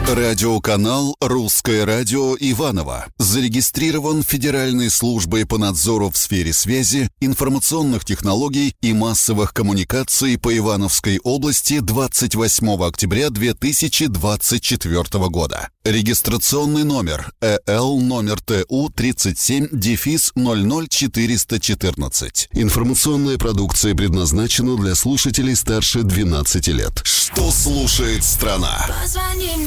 Радиоканал «Русское радио» Иваново зарегистрирован Федеральной службой по надзору в сфере связи, информационных технологий и массовых коммуникаций по Ивановской области 28 октября 2024 года. Регистрационный номер ЭЛ номер ТУ 37-00414. Информационная продукция предназначена для слушателей старше 12 лет. Что слушает страна? Позвони